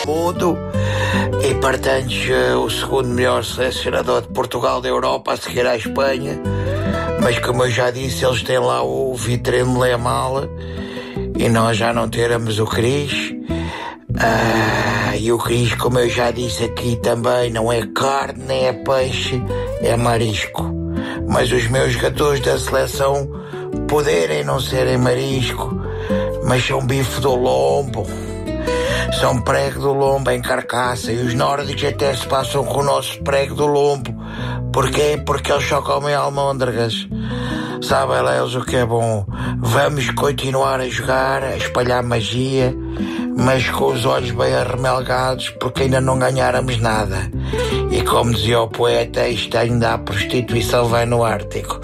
mundo e, portanto, o segundo melhor selecionador de Portugal da Europa, a seguir à Espanha. Mas, como eu já disse, eles têm lá o Vitrine Lemal e nós já não teremos o Cris. E o Cris, como eu já disse aqui também, não é carne, nem é peixe, é marisco. Mas os meus jogadores da seleção poderem não serem marisco, mas são bife do lombo. São prego do lombo em carcaça, e os nórdicos até se passam com o nosso prego do lombo. Porquê? Porque eles só comem almôndegas. Sabem lá eles o que é bom. Vamos continuar a jogar, a espalhar magia, mas com os olhos bem arremelgados, porque ainda não ganháramos nada. E como dizia o poeta, isto ainda a prostituição vai no Ártico.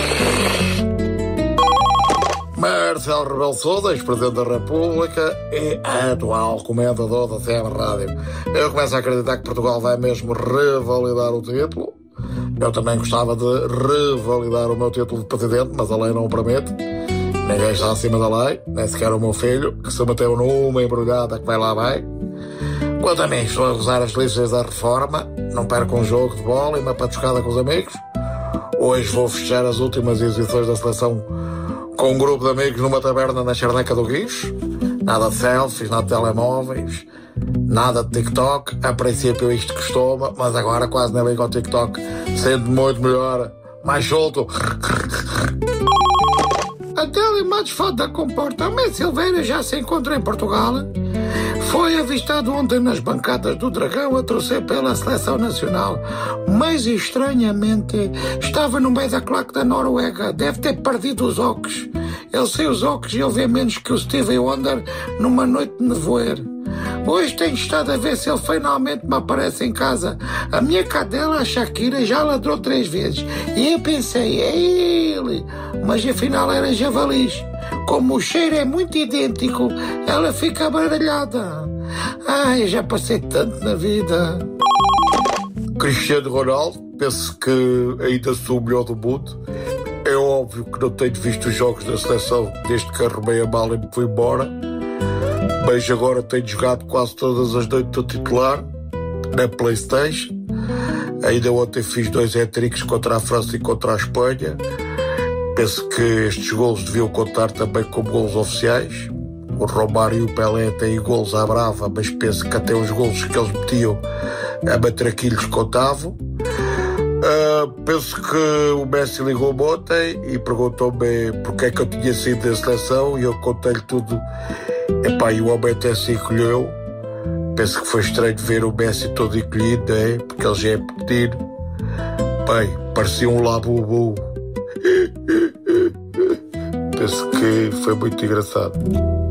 Marcelo Rebelo de Sousa, ex-presidente da República e atual comentador da CM Rádio. Eu começo a acreditar que Portugal vai mesmo revalidar o título. Eu também gostava de revalidar o meu título de presidente, mas a lei não o permite. Ninguém está acima da lei, nem sequer o meu filho, que se meteu numa embrulhada que vai lá vai. Quanto a mim, estou a gozar as listas da reforma, não perco um jogo de bola e uma patuscada com os amigos. Hoje vou fechar as últimas exibições da seleção com um grupo de amigos numa taberna na Charneca do Guicho. Nada de selfies, nada de telemóveis, nada de TikTok. A princípio isto costuma, mas agora quase nem ligo ao TikTok, sendo muito melhor, mais solto. A Telemar foto da comporta. O Messi Silveira já se encontra em Portugal. Foi avistado ontem nas bancadas do Dragão a torcer pela seleção nacional, mas estranhamente estava no meio da claque da Noruega. Deve ter perdido os óculos. Ele sem os óculos e ele vê menos que o Stevie Wonder numa noite de nevoeiro. Hoje tenho estado a ver se ele finalmente me aparece em casa. A minha cadela, a Shakira, já ladrou 3 vezes. E eu pensei, é ele. Mas afinal era javalis. Como o cheiro é muito idêntico, ela fica baralhada. Ai, já passei tanto na vida. Cristiano Ronaldo, penso que ainda sou o melhor do mundo. É óbvio que não tenho visto os jogos da seleção desde que arrumei a mala e me fui embora. Mas agora tenho jogado quase todas as noites do titular na PlayStation. Ainda ontem fiz 2 hat-tricks contra a França e contra a Espanha. Penso que estes golos deviam contar também como golos oficiais. O Romário e o Pelé têm golos à brava, mas penso que até os golos que eles metiam a matraquilhos contavam. Penso que o Messi ligou-me ontem e perguntou-me porque é que eu tinha saído da seleção e eu contei-lhe tudo. E o homem até se encolheu. Penso que foi estranho ver o Messi todo encolhido, né? Porque ele já é pequenino. Bem, parecia um labubu. Penso que foi muito engraçado.